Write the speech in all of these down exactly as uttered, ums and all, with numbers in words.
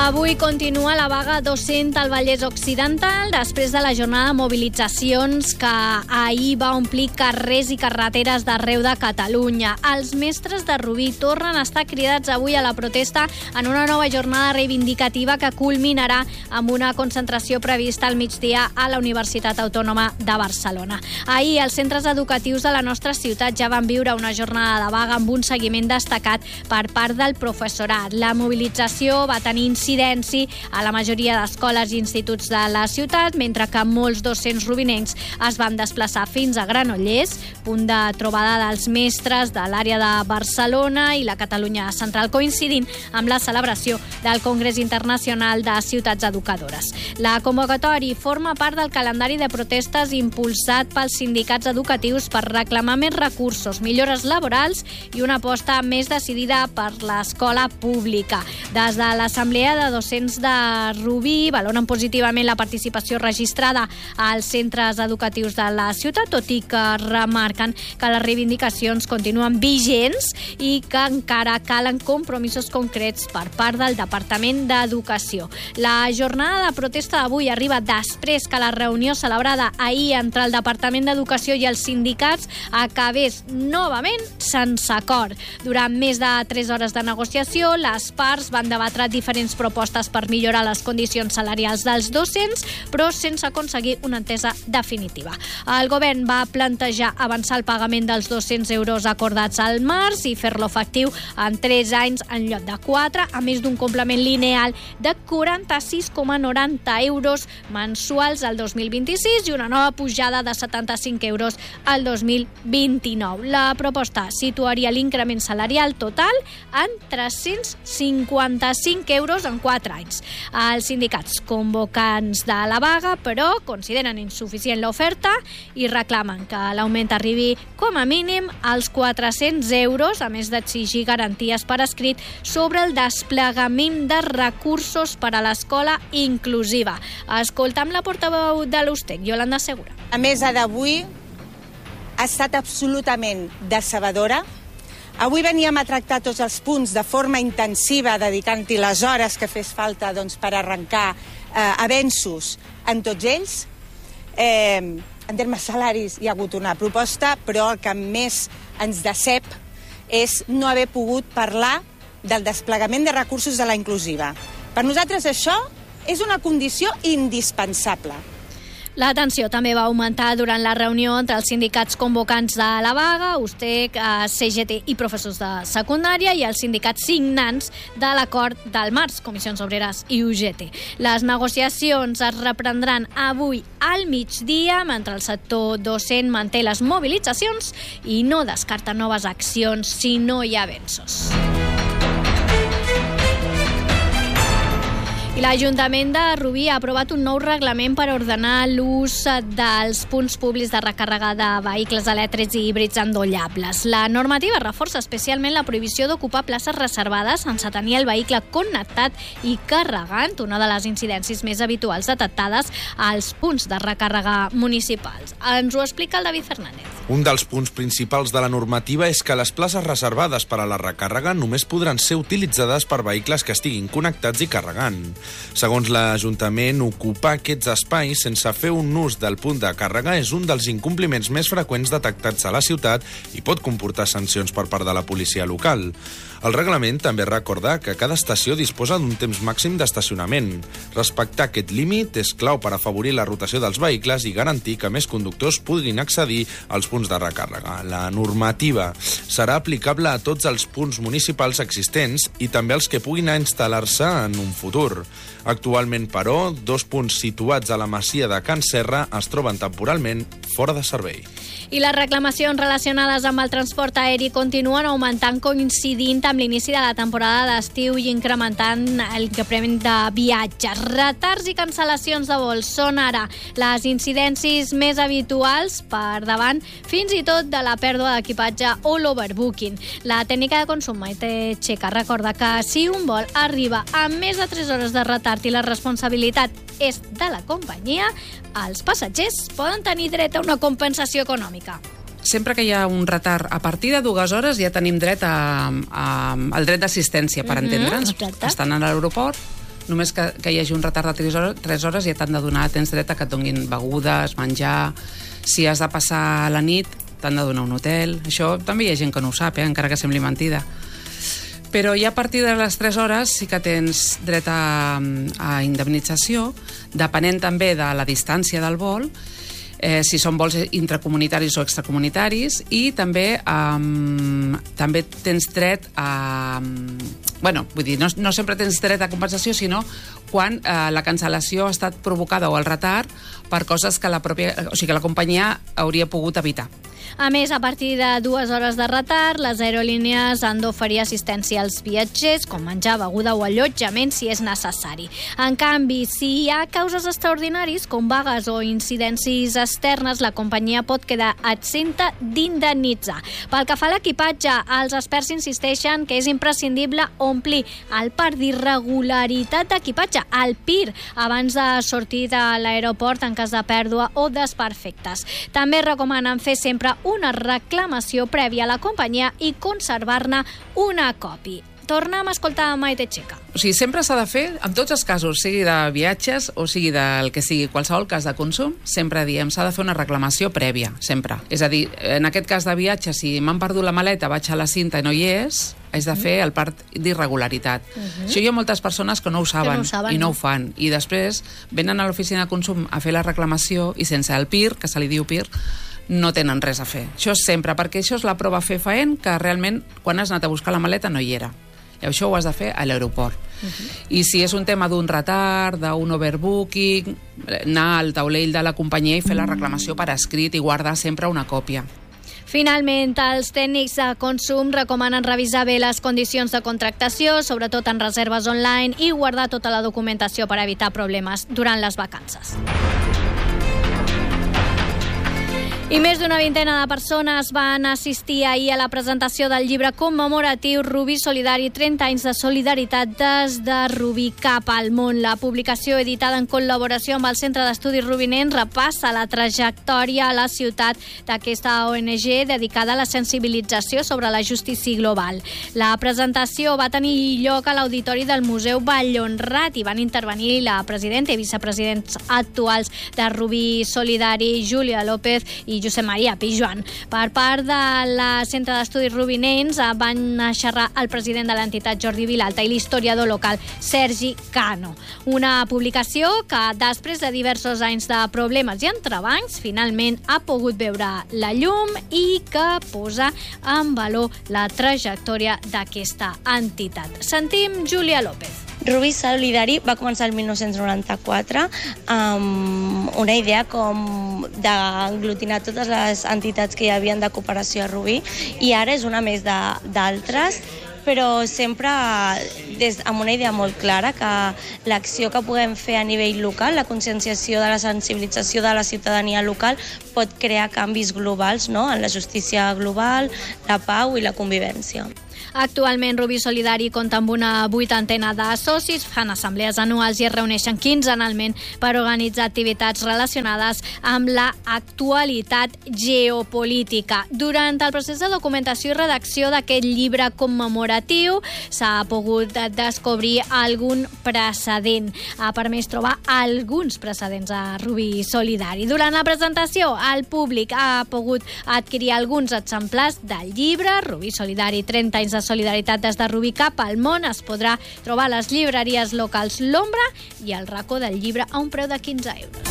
Avui continua la vaga docent al Vallès Occidental després de la jornada de mobilitzacions que ahir va omplir carrers i carreteres d'arreu de Catalunya. Els mestres de Rubí tornen a estar cridats avui a la protesta en una nova jornada reivindicativa que culminarà amb una concentració prevista al migdia a la Universitat Autònoma de Barcelona. Ahir els centres educatius de la nostra ciutat ja van viure una jornada de vaga amb un seguiment destacat per part del professorat. La mobilització va tenir incidència a la majoria d'escoles i instituts de la ciutat, mentre que molts docents rubinencs es van desplaçar fins a Granollers, punt de trobada dels mestres de l'àrea de Barcelona i la Catalunya Central, coincidint amb la celebració del Congrés Internacional de Ciutats Educadores. La convocatòria forma part del calendari de protestes impulsat pels sindicats educatius per reclamar més recursos, millores laborals i una aposta més decidida per l'escola pública. Des de l'Assemblea de Docents de Rubí valoren positivament la participació registrada als centres educatius de la ciutat, tot i que remarquen que les reivindicacions continuen vigents i que encara calen compromisos concrets per part del Departament d'Educació. La jornada de protesta d'avui arriba després que la reunió celebrada ahir entre el Departament d'Educació i els sindicats acabés novament sense acord. Durant més de tres hores de negociació, les parts van debatre diferents propostes per millorar les condicions salarials dels docents, però sense aconseguir una entesa definitiva. El govern va plantejar avançar el pagament dels dos-cents euros acordats al març i fer-lo efectiu en tres anys en lloc de quatre, a més d'un complement lineal de quaranta-sis coma noranta euros mensuals al dos mil vint-i-sis i una nova pujada de setanta-cinc euros al dos mil vint-i-nou. La proposta situaria l'increment salarial total en tres-cents cinquanta-cinc euros en quatre anys. Els sindicats convocants de la vaga, però, consideren insuficient l'oferta i reclamen que l'augment arribi com a mínim als quatre-cents euros, a més d'exigir garanties per escrit sobre el desplegament de recursos per a l'escola inclusiva. Escoltam la portaveu de l'Ustec, Iolanda Segura. La mesa d'avui ha estat absolutament decebedora. Avui veníem a tractar tots els punts de forma intensiva, dedicant-hi les hores que fes falta doncs, per arrencar eh, avenços en tots ells. Eh, en termes salaris hi ha hagut una proposta, però el que més ens decep és no haver pogut parlar del desplegament de recursos de la inclusiva. Per nosaltres això és una condició indispensable. La tensió també va augmentar durant la reunió entre els sindicats convocants de la vaga, Ustec, C G T i professors de secundària, i els sindicats signants de l'acord del març, Comissions Obreres i U G T. Les negociacions es reprendran avui al migdia, mentre el sector docent manté les mobilitzacions i no descarta noves accions si no hi ha avenços. I l'Ajuntament de Rubí ha aprovat un nou reglament per ordenar l'ús dels punts públics de recàrrega de vehicles elèctrics i híbrids endollables. La normativa reforça especialment la prohibició d'ocupar places reservades sense tenir el vehicle connectat i carregant, una de les incidències més habituals detectades als punts de recàrrega municipals. Ens ho explica el David Fernández. Un dels punts principals de la normativa és que les places reservades per a la recàrrega només podran ser utilitzades per vehicles que estiguin connectats i carregant. Segons l'Ajuntament, ocupar aquests espais sense fer un ús del punt de càrrega és un dels incompliments més freqüents detectats a la ciutat i pot comportar sancions per part de la policia local. El reglament també recorda que cada estació disposa d'un temps màxim d'estacionament. Respectar aquest límit és clau per afavorir la rotació dels vehicles i garantir que més conductors puguin accedir als punts de recàrrega. La normativa serà aplicable a tots els punts municipals existents i també als que puguin instal·lar-se en un futur. Actualment, però, dos punts situats a la masia de Can Serra es troben temporalment fora de servei. I les reclamacions relacionades amb el transport aeri continuen augmentant, coincidint amb l'inici de la temporada d'estiu i incrementant el increment de viatges. Retards i cancel·lacions de vols són ara les incidències més habituals, per davant fins i tot de la pèrdua d'equipatge o l'overbooking. La tècnica de consum Maite Checa recorda que si un vol arriba amb més de tres hores de retard i la responsabilitat és de la companyia, els passatgers poden tenir dret a una compensació econòmica. Sempre que hi ha un retard a partir de dues hores ja tenim dret a, a, al dret d'assistència, per Mhm, entendre'ns. exacte. Estan a l'aeroport, només que, que hi hagi un retard de tres hores, tres hores ja t'han de donar, tens dret a que et donin begudes, menjar. Si has de passar la nit, t'han de donar un hotel. Això també hi ha gent que no ho sap, eh? Encara que sembli mentida. Però ja a partir de les tres hores sí que tens dret a, a indemnització, depenent també de la distància del vol, eh, si són vols intracomunitaris o extracomunitaris, i també um, també tens dret a... Bueno, vull dir, no, no sempre tens dret a compensació, sinó quan eh, la cancel·lació ha estat provocada o el retard per coses que la pròpia, o sigui, que la companyia hauria pogut evitar. A més, a partir de dues hores de retard, les aerolínies han d'oferir assistència als viatgers, com menjar, beguda o allotjament, si és necessari. En canvi, si hi ha causes extraordinaris, com vagues o incidències externes, la companyia pot quedar exempta d'indemnitzar. Pel que fa a l'equipatge, els experts insisteixen que és imprescindible omplir el parc d'irregularitat d'equipatge, el P I R, abans de sortir de l'aeroport en cas de pèrdua o desperfectes. També recomanen fer sempre una reclamació prèvia a la companyia i conservar-ne una còpia. Tornem a escoltar Maite Checa. O sigui, sempre s'ha de fer, en tots els casos, sigui de viatges o sigui del que sigui, qualsevol cas de consum, sempre diem, s'ha de fer una reclamació prèvia, sempre. És a dir, en aquest cas de viatge, si m'han perdut la maleta, vaig a la cinta i no hi és, haig de fer el part d'irregularitat. Uh -huh. Això hi ha moltes persones que no ho saben, no ho saben i no, no ho fan. I després venen a l'oficina de consum a fer la reclamació i sense el P I R, que se li diu P I R, no tenen res a fer. Això és sempre, perquè això és la prova fefaent que realment, quan has anat a buscar la maleta, no hi era. I això ho has de fer a l'aeroport. Uh-huh. I si és un tema d'un retard, d'un overbooking, anar al taulell de la companyia i fer la reclamació per escrit i guardar sempre una còpia. Finalment, els tècnics de consum recomanen revisar bé les condicions de contractació, sobretot en reserves online, i guardar tota la documentació per evitar problemes durant les vacances. I més d'una vintena de persones van assistir ahir a la presentació del llibre commemoratiu Rubí Solidari, trenta anys de solidaritat des de Rubí cap al món. La publicació, editada en col·laboració amb el Centre d'Estudis Rubinencs, repassa la trajectòria a la ciutat d'aquesta O N G dedicada a la sensibilització sobre la justícia global. La presentació va tenir lloc a l'auditori del Museu Vallhonrat i van intervenir la presidenta i vicepresidents actuals de Rubí Solidari, Júlia López i Josep Maria Pijuan. Per part de la Centre d'Estudis Rubinencs van xerrar el president de l'entitat Jordi Vilalta i l'historiador local Sergi Cano. Una publicació que després de diversos anys de problemes i entrebancs finalment ha pogut veure la llum i que posa en valor la trajectòria d'aquesta entitat. Sentim Júlia López. Rubí Solidari va començar el mil nou-cents noranta-quatre amb una idea com d'aglutinar totes les entitats que hi havia de cooperació a Rubí, i ara és una més d'altres, però sempre des, amb una idea molt clara, que l'acció que puguem fer a nivell local, la conscienciació de la sensibilització de la ciutadania local, pot crear canvis globals, no?, en la justícia global, la pau i la convivència. Actualment, Rubí Solidari compta amb una vuitantena de socis, fan assemblees anuals i es reuneixen quinzenalment per organitzar activitats relacionades amb la actualitat geopolítica. Durant el procés de documentació i redacció d'aquest llibre commemoratiu s'ha pogut descobrir algun precedent. Ha permès trobar alguns precedents a Rubí Solidari. Durant la presentació, el públic ha pogut adquirir alguns exemplars del llibre Rubí Solidari, trenta anys de solidaritat des de Rubí cap al món. Es podrà trobar a les llibreries locals L'Ombra i el racó del llibre a un preu de quinze euros.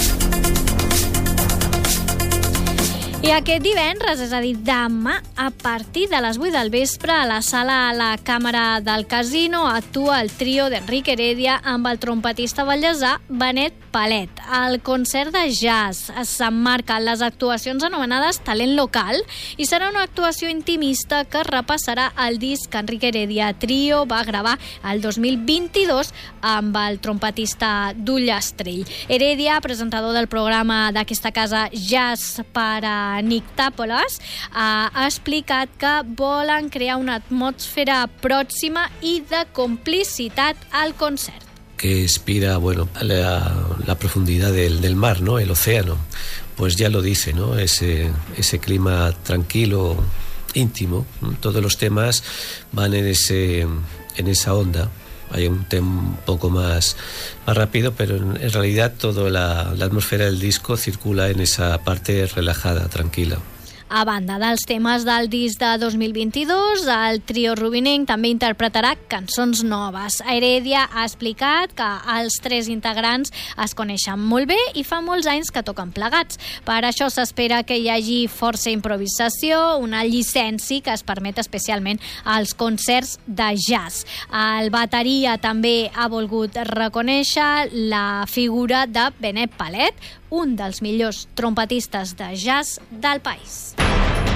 I aquest divendres, és a dir, demà, a partir de les vuit del vespre, a la sala a la Càmera del Casino, actua el trio d'Enric Heredia amb el trompetista vallesà Benet Palet. El concert de jazz s'emmarca en les actuacions anomenades Talent Local i serà una actuació intimista que repassarà el disc que Enric Heredia Trio va gravar el dos mil vint-i-dos amb el trompetista d'Ullastrell. Heredia, presentador del programa d'aquesta casa Jazz per a Nictàpolis, ha explicat que volen crear una atmosfera pròxima i de complicitat al concert. Que inspira, bueno, la, la profundidad del, del mar, ¿no?, el océano. Pues ya lo dice, ¿no?, ese, ese clima tranquilo, íntimo. ¿no? Todos los temas van en, ese, en esa onda. hay un tema un poco más, más rápido, pero en, en realidad toda la, la atmósfera del disco circula en esa parte relajada, tranquila. A banda dels temes del disc de dos mil vint-i-dos, el trio rubinenc també interpretarà cançons noves. Heredia ha explicat que els tres integrants es coneixen molt bé i fa molts anys que toquen plegats. Per això s'espera que hi hagi força improvisació, una llicència que es permet especialment als concerts de jazz. El bateria també ha volgut reconèixer la figura de Benet Palet, un dels millors trompetistes de jazz del país.